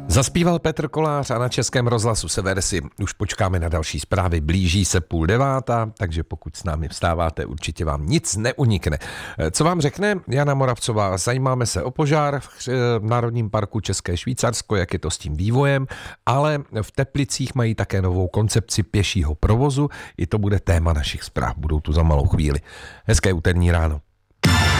Zaspíval Petr Kolář a na Českém rozhlasu Sever si už počkáme na další zprávy. Blíží se 8:30, takže pokud s námi vstáváte, určitě vám nic neunikne. Co vám řekne Jana Moravcová? Zajímáme se o požár v Národním parku České Švýcarsko, jak je to s tím vývojem, ale v Teplicích mají také novou koncepci pěšího provozu. I to bude téma našich zpráv, budou tu za malou chvíli. Hezké úterní ráno.